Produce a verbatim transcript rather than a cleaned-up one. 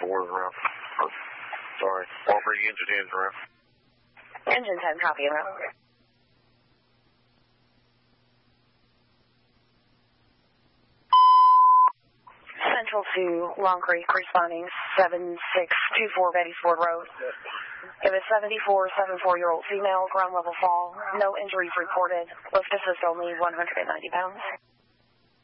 four around. Sorry, all three engine tens around. Engine ten, copy around. Central to Long Creek, responding seven six two four Betty Ford Road. It was seventy-four, seventy-four-year-old female, ground level fall, no injuries reported, lift assist only one hundred ninety pounds.